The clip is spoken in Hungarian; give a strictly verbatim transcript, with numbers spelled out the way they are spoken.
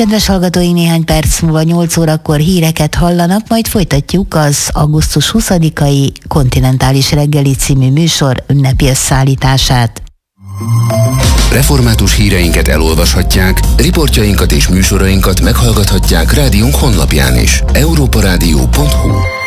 Kedves hallgatói, néhány perc múlva nyolc órakor híreket hallanak, majd folytatjuk az augusztus huszadikai Kontinentális reggeli című műsor ünnepi összeállítását. Református híreinket elolvashatják, riportjainkat és műsorainkat meghallgathatják rádiónk honlapján is. európa rádió pont hu